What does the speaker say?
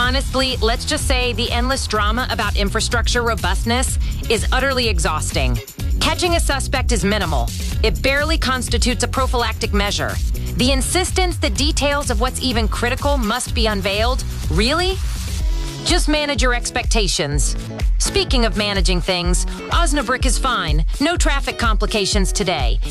Honestly, let's just say the endless drama about infrastructure robustness is utterly exhausting. Catching a suspect is minimal. It barely constitutes a prophylactic measure. The insistence that details of what's even critical must be unveiled, really? Just manage your expectations. Speaking of managing things, Osnabrück is fine. No traffic complications today.